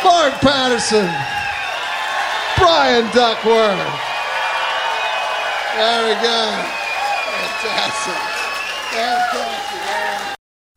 Mark Patterson, Brian Duckworth. There we go. Fantastic. Fantastic.